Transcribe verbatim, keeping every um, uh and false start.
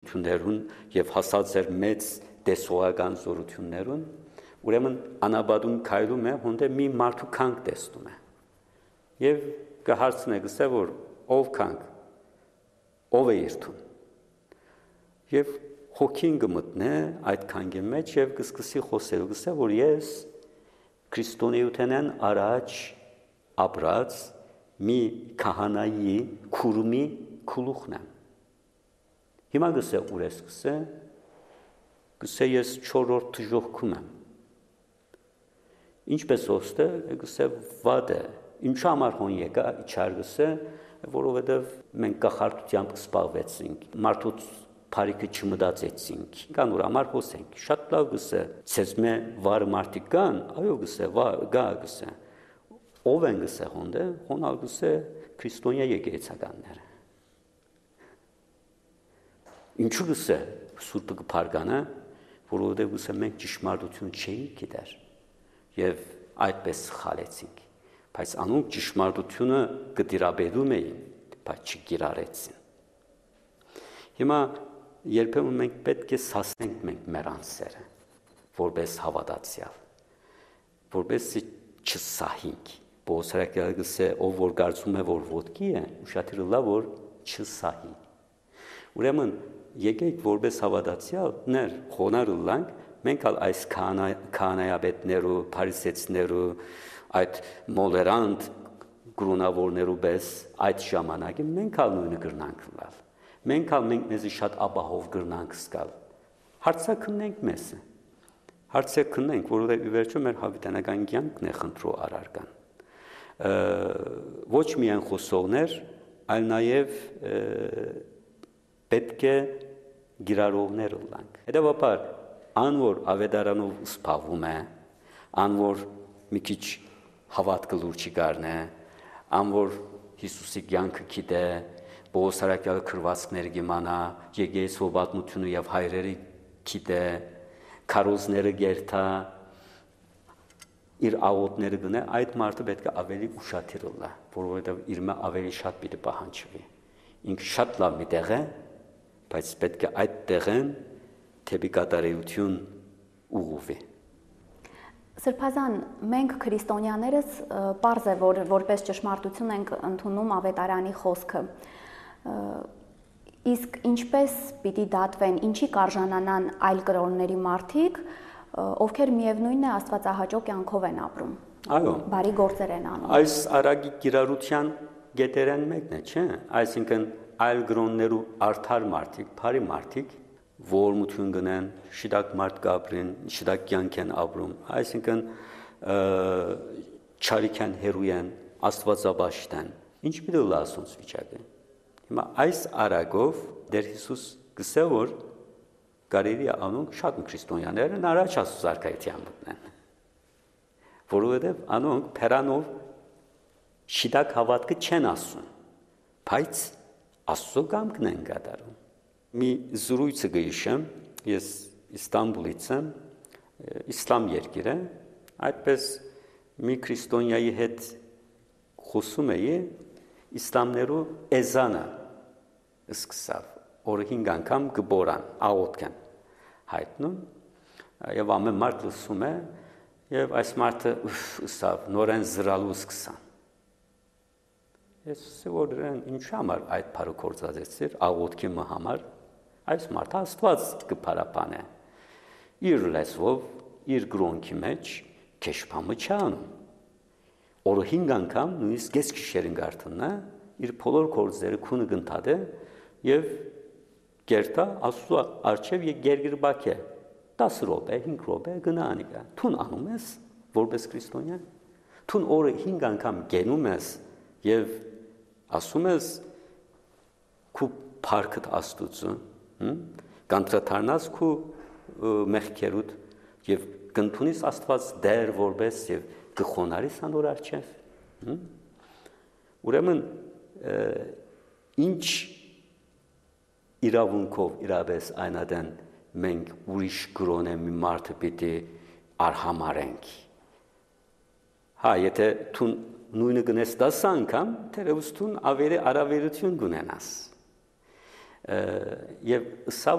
զորություններուն եւ հասած էր մեծ տեսողական զորություններուն, ուրեմն անաբադում քայլում է, հոնդե մի մարդու քանք տեսնում է։ Եվ կհարցնե գսե որ ով քանք, ով է իրթուն։ Եվ հոգին կմտնե այդ քանքի մեջ եւ կսկսի խոսել, գսե որ ես քրիստոնեութենեն առաջ ապրած մի քահանայի քուրմի քուլուխն եմ։ Հիմա գսե ուր ես գսե, գսե ես չորրորդ թժողքում եմ։ Ինչպես ոստը գսե վատ է, ինչու համար հոն եկա իչար գսե, որովհետև մենք կախարդությամբ կսպաղվեցինք, մարդուց Փարիքը չմտածեցինք, կանուր համար հոսենք, շատ լավ գսե, ցեզ մե վար մարդիկ կան, այո գսե, գա գսե, ով են գսե հոնդե, հոնալ գսե քրիստոնյա եկեղեցականները։ Ինչու գսե սուրբը կփարգանա, որովհետև գսե մենք ճշմարտություն չէինք գիտեր եւ այդպես խալեցինք, բայց անոնք ճշմարտությունը կդիրաբերում էին, բայց չկիրառեցին։ Հիմա երբեմն մենք պետք է սասնենք մենք մեր անձերը, որպես հավատացյալ, որպես չսահինք, բոսրակյալ գսե, ով որ կարծում է, որ ոտքի է, ուշադիր լավ որ չսահի։ Ուրեմն եկեք որպես հավատացյալներ խոնարհ լանք, մենք ալ այս քահանայապետներու, փարիսեցիներու, այդ մոլերանտ գրունավորներու պես այդ ժամանակի մենք ալ նույնը կրնանք լալ։ Մենք ալ մենք մեզի շատ ապահով կրնանք սկալ։ Հարցակնենք մեզ։ Հարցակնենք, որովհետև ի վերջո մեր հավիտենական կյանքն է խնդրու առարկան։ Ոչ միայն խոսողներ, այլ նաև պետք է գիրարողներ լանք։ Հետևաբար ան որ ավետարանով սփավում է, ան որ մի քիչ հավատքը լուրջ գարնե, ան որ Հիսուսի կյանքը գիտե, Բողոսարակյալը քրվածքները գիմանա, եկեղեցու պատմությունը եւ հայրերի գիտե, քարոզները գերտա, իր աղոթները գնե, այդ մարդը պետք է ավելի ուշադիր լա, որովհետեւ իր մը ավելի շատ պիտի պահանջվի։ Ինքը շատ լավ մի տեղ է, բայց պետք է այդ տեղեն թեպի կատարելություն ուղղվի։ Սրբազան, մենք քրիստոնյաներս պարզ է, որ որպես ճշմարտություն ենք ընդունում ավետարանի խոսքը։ Իսկ ինչպես պիտի դատվեն, ինչի կարժանանան այլ կրոնների մարդիկ, ովքեր միևնույնն է աստվածահաճո կյանքով են ապրում։ Այո։ Բարի գործեր են անում։ Այս արագի կիրառության գետերեն մեկն է, չէ՞։ Այսինքն այլ կրոններու արդար մարդիկ, բարի մարդիկ, որմություն գնեն, շիդակ մարդ կապրին, շիդակ կյանք են ապրում, այսինքն չարիքան հերույեն, աստվածաբաշտան, ինչ պիտի լասոնց վիճակը։ Հիմա այս արագով դեր Հիսուս գսե որ կարելի է անոնք շատ քրիստոնյաներն առաջ Աստծո զարգայության մտնեն։ Որովհետև անոնք փերանով շիդակ հավատքը չեն ասում, բայց Աստծո կամքն են կատարում։ Մի զրույցը գիշեմ, ես Իստանբուլից եմ, իսլամ երկիր է, այդպես մի քրիստոնյայի հետ խոսում էի, իսլամներու էզանը սկսավ, օրը հինգ անգամ գբորան, աղոթքան հայտնում, եւ ամեն մարդ լսում է, եւ այս մարդը ըսավ, նորեն զրալու սկսան։ Ես որ ինչ համար այդ բարը կործածեցիր, աղոթքի մը համար, այս մարդը Աստված կփարապանե։ Իր լեզվով, իր գրոնքի մեջ քեշփամը չանում։ Օրը հինգ անգամ նույնիսկ ես գիշերին գարտնա, իր բոլոր կործերը քունը գնտադե եւ գերտա Աստծո արչեւ եւ գերգրբակե դաս րոպե, հինգ րոպե գնանիկա։ Թուն անում ես որպես քրիստոնյա։ Թուն օրը հինգ անգամ գենում ես եւ ասում ես քու փարքդ Աստծո, կանտրատարնաս քու մեղքերուդ եւ կընդունիս Աստված դեր որպես եւ կխոնարիս անոր արչեւ։ Ուրեմն ինչ իրավունքով իրապես այնադեն մենք ուրիշ գրոնե մի մարդը պիտի արհամարենք։ Հա, եթե թուն նույնը գնես դաս անգամ, թերևս թուն ավելի արավերություն գունենաս։ Եվ սա